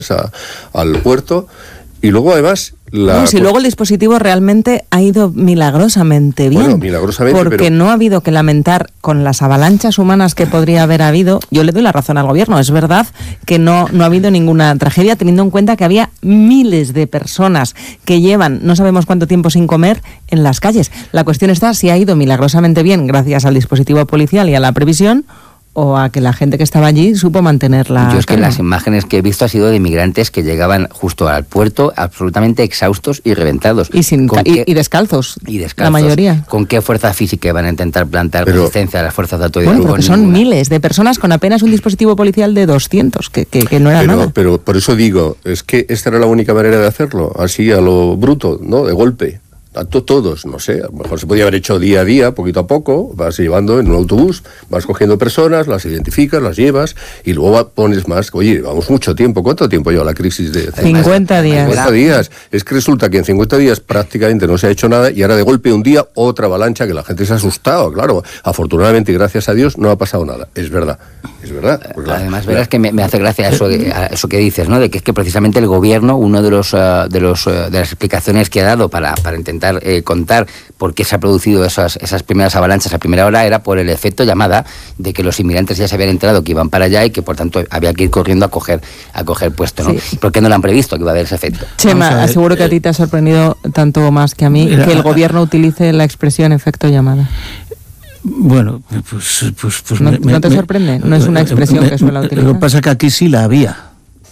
al puerto. Y luego además... luego el dispositivo realmente ha ido milagrosamente bien. Bueno, milagrosamente, porque no ha habido que lamentar con las avalanchas humanas que podría haber habido. Yo le doy la razón al gobierno. Es verdad que no ha habido ninguna tragedia, teniendo en cuenta que había miles de personas que llevan no sabemos cuánto tiempo sin comer en las calles. La cuestión está si ha ido milagrosamente bien gracias al dispositivo policial y a la previsión, o a que la gente que estaba allí supo mantenerla. Yo es que las imágenes que he visto ha sido de migrantes que llegaban justo al puerto absolutamente exhaustos y reventados. Y descalzos. La mayoría. ¿Con qué fuerza física van a intentar plantar resistencia a las fuerzas de autoridad? Bueno, porque son miles de personas con apenas un dispositivo policial de 200, que no era nada. Pero por eso digo, es que esta era la única manera de hacerlo, así a lo bruto, ¿no? De golpe. A todos, no sé, a lo mejor se podía haber hecho día a día, poquito a poco, vas llevando en un autobús, vas cogiendo personas, las identificas, las llevas y luego pones más. Oye, vamos mucho tiempo. ¿Cuánto tiempo lleva la crisis de 50 días? 50 días. Es que resulta que en 50 días prácticamente no se ha hecho nada y ahora de golpe un día otra avalancha que la gente se ha asustado, claro. Afortunadamente y gracias a Dios no ha pasado nada. Es verdad. Pues además, verás que me hace gracia eso que dices, ¿no? De que es que precisamente el gobierno, uno de las explicaciones que ha dado para intentar contar por qué se ha producido esas primeras avalanchas a primera hora era por el efecto llamada de que los inmigrantes ya se habían enterado que iban para allá y que por tanto había que ir corriendo a coger puesto, ¿no? Sí. ¿Por qué no lo han previsto que iba a haber ese efecto? Chema, aseguro que a ti te ha sorprendido tanto o más que a mí que el gobierno utilice la expresión efecto llamada. Bueno, pues ¿No te sorprende? No es una expresión que suele utilizar. Lo que pasa es que aquí sí la había,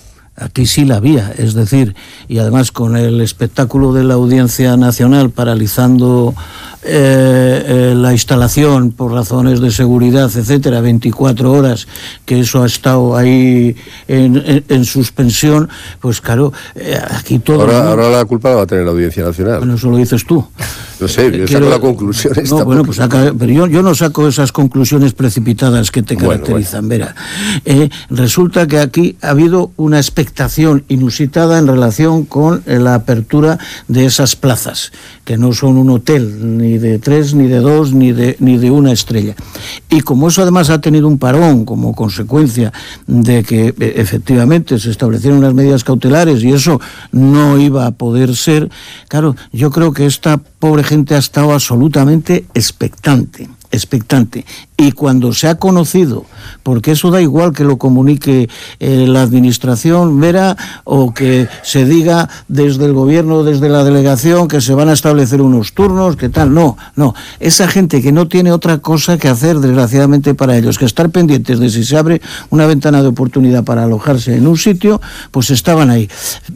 es decir, y además con el espectáculo de la Audiencia Nacional paralizando la instalación por razones de seguridad, etcétera, 24 horas, que eso ha estado ahí en suspensión, pues claro, aquí todo... Ahora la culpa la va a tener la Audiencia Nacional. Bueno, eso lo dices tú. No sé, yo saco la conclusión. No, bueno, pues pero yo no saco esas conclusiones precipitadas que te caracterizan. Bueno. Verá, resulta que aquí ha habido una expectación inusitada en relación con la apertura de esas plazas, que no son un hotel, ni de 3, ni de 2, ni de 1 estrella. Y como eso además ha tenido un parón como consecuencia de que efectivamente se establecieron unas medidas cautelares y eso no iba a poder ser, claro, yo creo que esta pobre gente ha estado absolutamente expectante. Y cuando se ha conocido, porque eso da igual que lo comunique la administración, Vera, o que se diga desde el gobierno, desde la delegación, que se van a establecer unos turnos, que tal, no, esa gente que no tiene otra cosa que hacer, desgraciadamente para ellos, que estar pendientes de si se abre una ventana de oportunidad para alojarse en un sitio, pues estaban ahí.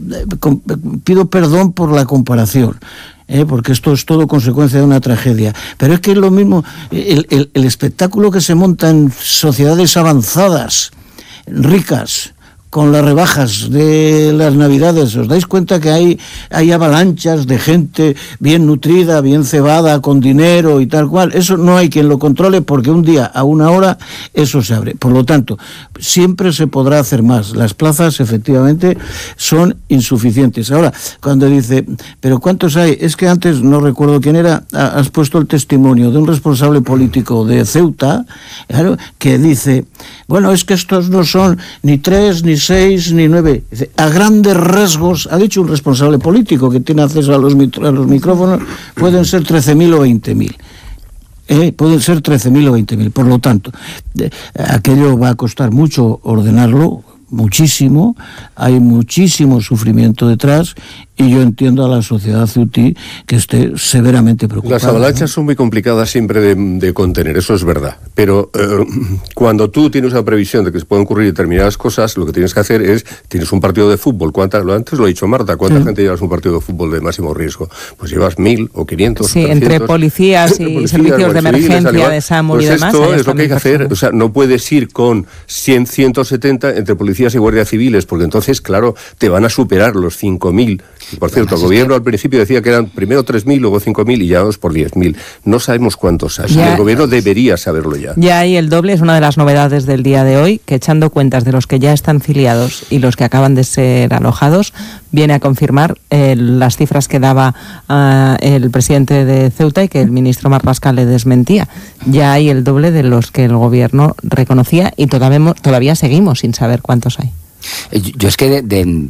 Pido perdón por la comparación, porque esto es todo consecuencia de una tragedia, pero es que es lo mismo el espectáculo que se monta en sociedades avanzadas, ricas, con las rebajas de las Navidades. ¿Os dais cuenta que hay avalanchas de gente bien nutrida, bien cebada, con dinero y tal cual? Eso no hay quien lo controle, porque un día a una hora eso se abre. Por lo tanto, siempre se podrá hacer más. Las plazas efectivamente son insuficientes. Ahora, cuando dice, ¿pero cuántos hay? Es que antes, no recuerdo quién era, has puesto el testimonio de un responsable político de Ceuta, claro, que dice, bueno, es que estos no son ni 3, ni 6, ni 9. Dice, a grandes rasgos, ha dicho un responsable político que tiene acceso a los micrófonos, pueden ser 13.000 o 20.000. Pueden ser 13.000 o 20.000. Por lo tanto, aquello va a costar mucho ordenarlo, muchísimo, hay muchísimo sufrimiento detrás, y yo entiendo a la sociedad ceutí que esté severamente preocupada. Las avalanchas son muy complicadas siempre de contener, eso es verdad, pero cuando tú tienes una previsión de que se pueden ocurrir determinadas cosas, lo que tienes que hacer es, tienes un partido de fútbol, antes lo ha dicho Marta, ¿cuánta gente llevas un partido de fútbol de máximo riesgo? Pues llevas 1.000 o 500. Sí, 300, entre policías y servicios de emergencia, de SAMUR y demás. Esto es lo que hay que hacer, o sea, no puedes ir con 100, 170 entre policías y guardias civiles, porque entonces, claro, te van a superar los 5.000. Y por cierto, el gobierno al principio decía que eran primero 3.000, luego 5.000 y ya vamos por 10.000. No sabemos cuántos hay. El gobierno debería saberlo ya. Ya hay el doble, es una de las novedades del día de hoy, que echando cuentas de los que ya están filiados y los que acaban de ser alojados, viene a confirmar las cifras que daba el presidente de Ceuta y que el ministro Marlaska le desmentía. Ya hay el doble de los que el gobierno reconocía y todavía seguimos sin saber cuántos hay. Yo es que